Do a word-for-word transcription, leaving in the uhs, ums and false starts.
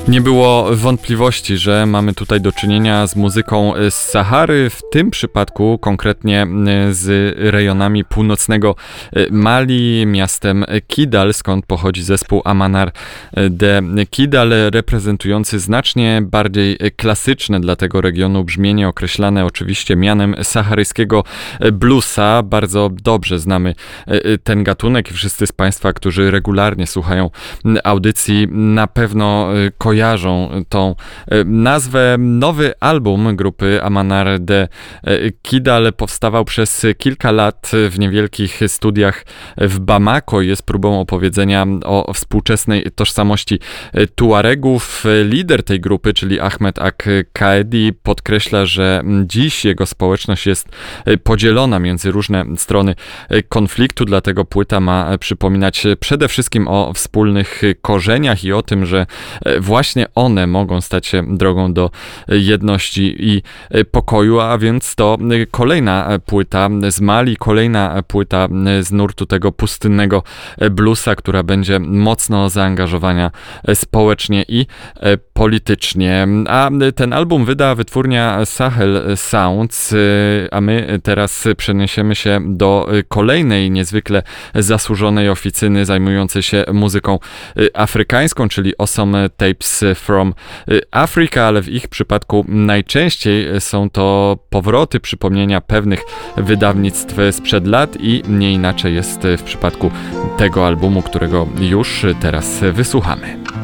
Nie było wątpliwości, że mamy tutaj do czynienia z muzyką z Sahary, w tym przypadku konkretnie z rejonami północnego Mali, miastem Kidal, skąd pochodzi zespół Amanar de Kidal, reprezentujący znacznie bardziej klasyczne dla tego regionu brzmienie, określane oczywiście mianem saharyjskiego bluesa. Bardzo dobrze znamy ten gatunek i wszyscy z Państwa, którzy regularnie słuchają audycji, na pewno kojarzą tą nazwę. Nowy album grupy Amanar de Kidal powstawał przez kilka lat w niewielkich studiach w Bamako. Jest próbą opowiedzenia o współczesnej tożsamości Tuaregów. Lider tej grupy, czyli Ahmed Ak-Kaedi, podkreśla, że dziś jego społeczność jest podzielona między różne strony konfliktu, dlatego płyta ma przypominać przede wszystkim o wspólnych korzeniach i o tym, że właśnie one mogą stać się drogą do jedności i pokoju, a więc to kolejna płyta z Mali, kolejna płyta z nurtu tego pustynnego bluesa, która będzie mocno zaangażowana społecznie i politycznie. A ten album wyda wytwórnia Sahel Sounds, a my teraz przeniesiemy się do kolejnej niezwykle zasłużonej oficyny zajmującej się muzyką afrykańską, czyli Awesome Tapes from Africa, ale w ich przypadku najczęściej są to powroty, przypomnienia pewnych wydawnictw sprzed lat i nie inaczej jest w przypadku tego albumu, którego już teraz wysłuchamy.